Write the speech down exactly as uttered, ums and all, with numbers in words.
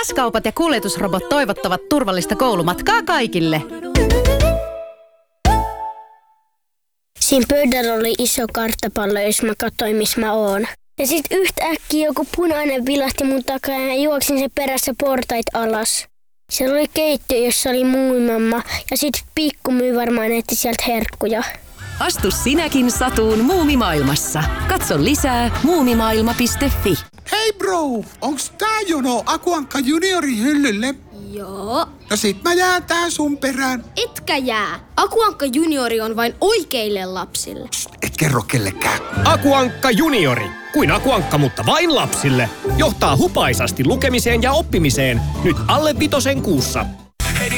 S-kaupat ja kuljetusrobot toivottavat turvallista koulumatkaa kaikille. Siinä pöydällä oli iso karttapallo, jos mä katsoin, missä mä oon. Ja sit yhtäkkiä joku punainen vilahti mun takaa ja juoksin sen perässä portait alas. Siellä oli keittiö, jossa oli muumimamma ja sit pikkumyy varmaan etti sieltä herkkuja. Astu sinäkin satuun muumimaailmassa. Katso lisää muumimaailma piste fi. Hei bro, onks tää jono Aku Ankka juniorin hyllylle? Joo. No sit mä jään tää sun perään. Etkä jää. Aku Ankka juniori on vain oikeille lapsille. Psst, et kerro kellekään. Aku Ankka juniori. Kuin Aku Ankka, mutta vain lapsille. Johtaa hupaisasti lukemiseen ja oppimiseen. Nyt alle vitosen kuussa.